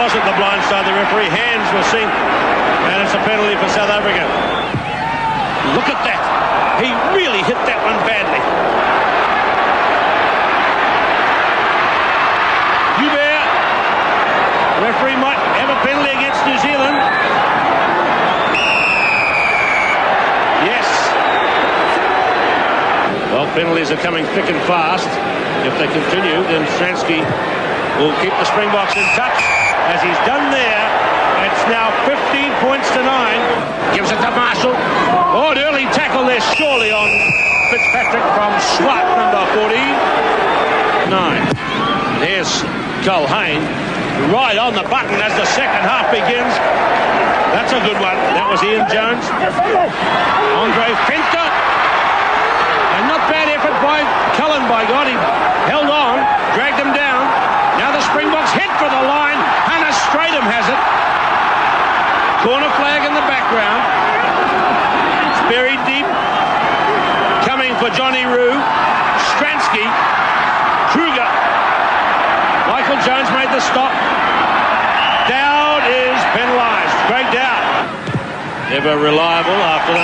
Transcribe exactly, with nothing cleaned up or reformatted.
wasn't the blind side. The referee hands were seen, and it's a penalty for South Africa. Look at that. He really hit that one badly. Hubert, referee might have a penalty against New Zealand. Yes. Well, penalties are coming thick and fast. If they continue, then Stransky will keep the Springboks in touch, as he's done there. It's now fifteen points to nine. Gives it to Marshall. Oh, an early tackle there, surely on Fitzpatrick from Swart, number forty-nine. There's Culhane, right on the button as the second half begins. That's a good one. That was Ian Jones. Andre Venter. And not bad effort by Cullen, by God. He held on, dragged him down. Now the Springboks head for the line. Hannah Stratham has it. Corner flag in the background. It's buried deep. Coming for Johnny Rue. Stransky. Kruger. Michael Jones made the stop. Dowd is penalised. Greg Dowd. Ever reliable after that.